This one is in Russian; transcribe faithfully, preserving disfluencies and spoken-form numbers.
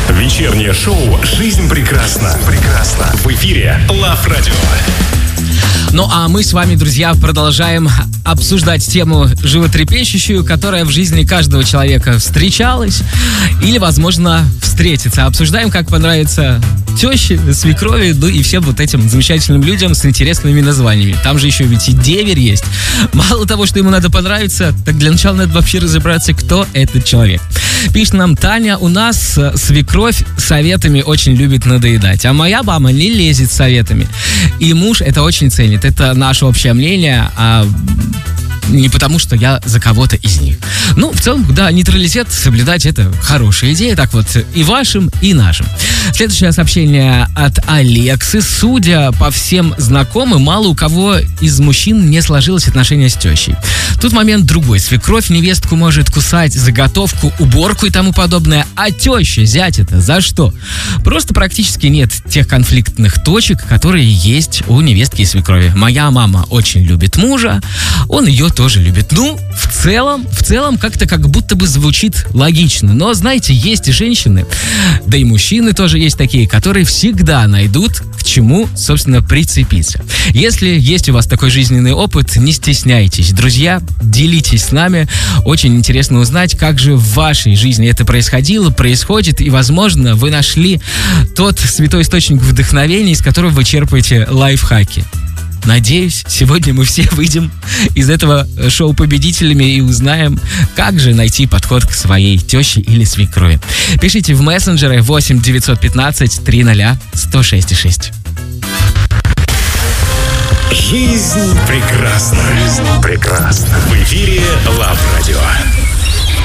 Вечернее шоу «Жизнь прекрасна». Прекрасна. В эфире Лав Радио. Ну а мы с вами, друзья, продолжаем обсуждать тему животрепещущую, которая в жизни каждого человека встречалась или, возможно, встретится. Обсуждаем, как понравится теще, свекрови, ну и всем вот этим замечательным людям с интересными названиями. Там же еще ведь и деверь есть. Мало того, что ему надо понравиться, так для начала надо вообще разобраться, кто этот человек. Пишет нам Таня: у нас свекровь советами очень любит надоедать, а моя мама не лезет с советами. И муж это очень ценит. Это наше общее мнение, а не потому, что я за кого-то из них. Ну, в целом, да, нейтралитет соблюдать — это хорошая идея. Так вот, и вашим, и нашим. Следующее сообщение от Алексы. Судя по всем знакомым, мало у кого из мужчин не сложилось отношения с тещей. Тут момент другой. Свекровь невестку может кусать, заготовку, уборку и тому подобное. А теща, зять это за что? Просто практически нет тех конфликтных точек, которые есть у невестки и свекрови. Моя мама очень любит мужа, он ее тоже любит. Ну, в целом, в целом как-то как будто бы звучит логично. Но, знаете, есть и женщины, да и мужчины тоже есть такие, которые всегда найдут к чему, собственно, прицепиться. Если есть у вас такой жизненный опыт, не стесняйтесь. Друзья, делитесь с нами. Очень интересно узнать, как же в вашей жизни это происходило, происходит, и, возможно, вы нашли тот святой источник вдохновения, из которого вы черпаете лайфхаки. Надеюсь, сегодня мы все выйдем из этого шоу победителями и узнаем, как же найти подход к своей теще или свекрови. Пишите в мессенджеры восемь девятьсот пятнадцать триста сто шесть шесть. Жизнь прекрасна. Жизнь прекрасна. В эфире Лав Радио.